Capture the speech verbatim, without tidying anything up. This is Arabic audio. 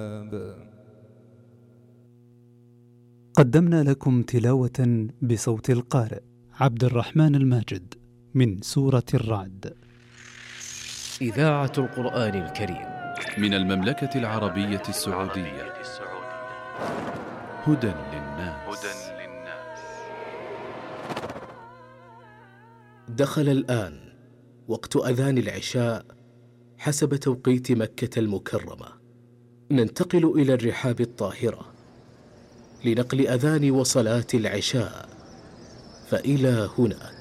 قدمنا لكم تلاوة بصوت القارئ عبد الرحمن الماجد من سورة الرعد. إذاعة القرآن الكريم من المملكة العربية السعودية. هدى للناس. دخل الآن وقت أذان العشاء حسب توقيت مكة المكرمة. ننتقل إلى الرحاب الطاهرة لنقل أذان وصلاة العشاء، فإلى هنا